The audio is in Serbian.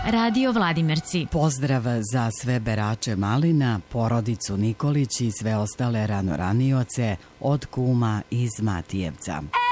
Radio Vladimirci. Pozdrav za sve berače malina, porodicu Nikolić i sve ostale ranoranioce od kuma iz Matijevca.